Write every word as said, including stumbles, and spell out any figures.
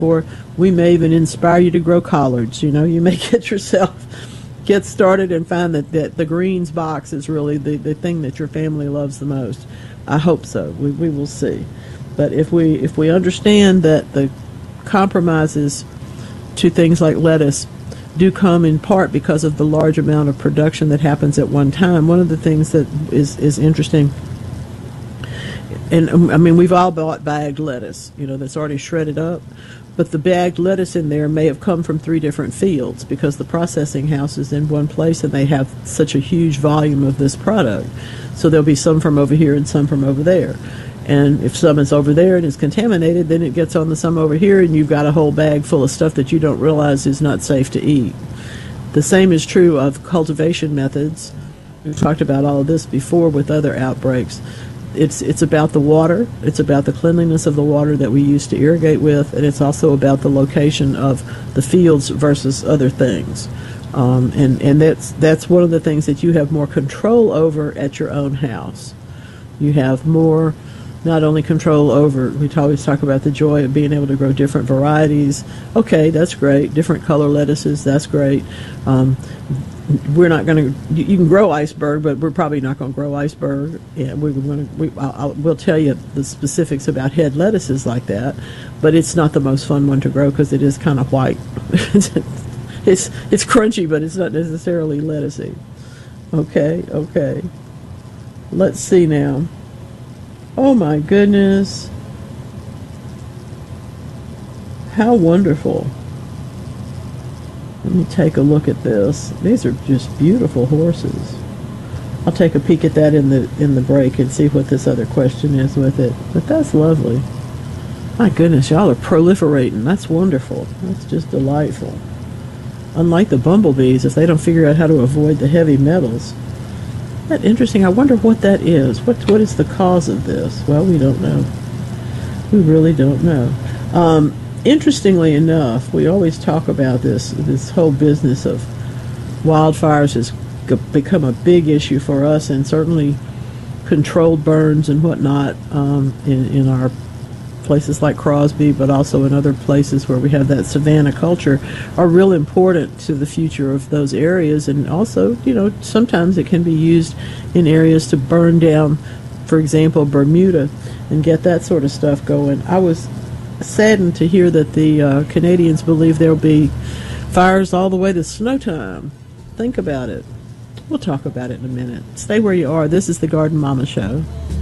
Or we may even inspire you to grow collards. You know, you may get yourself get started and find that, that the greens box is really the, the thing that your family loves the most. I hope so. We we will see. But if we if we understand that the compromises to things like lettuce do come in part because of the large amount of production that happens at one time, one of the things that is, is interesting, and um, I mean, we've all bought bagged lettuce, you know, that's already shredded up, but the bagged lettuce in there may have come from three different fields because the processing house is in one place and they have such a huge volume of this product. So there'll be some from over here and some from over there. And if some is over there and is contaminated, then it gets on the some over here, and you've got a whole bag full of stuff that you don't realize is not safe to eat. The same is true of cultivation methods. We've talked about all of this before with other outbreaks. It's it's about the water. It's about the cleanliness of the water that we use to irrigate with, and it's also about the location of the fields versus other things. Um, and and that's that's one of the things that you have more control over at your own house. You have more. Not only control over, we always talk about the joy of being able to grow different varieties. Okay, that's great. Different color lettuces, that's great. Um, we're not going to, you can grow iceberg, but we're probably not going to grow iceberg. Yeah, we're going to, we, I'll, I'll, we'll tell you the specifics about head lettuces like that, but it's not the most fun one to grow because it is kind of white. it's, it's crunchy, but it's not necessarily lettucey. Okay, okay. Let's see now. Oh my goodness. How wonderful. Let me take a look at this. These are just beautiful horses. I'll take a peek at that in the in the break and see what this other question is with it. But that's lovely. My goodness, y'all are proliferating. That's wonderful. That's just delightful. Unlike the bumblebees, if they don't figure out how to avoid the heavy metals. That interesting. I wonder what that is. What what is the cause of this? Well, we don't know. We really don't know. Um, interestingly enough, we always talk about this. This whole business of wildfires has g- become a big issue for us, and certainly controlled burns and whatnot um, in in our places like Crosby, but also in other places where we have that savanna culture, are real important to the future of those areas. And also, you know, sometimes it can be used in areas to burn down, for example, Bermuda, and get that sort of stuff going. I was saddened to hear that the uh, Canadians believe there'll be fires all the way to snow time. Think about it. We'll talk about it in a minute. Stay where you are. This is the Garden Mama Show.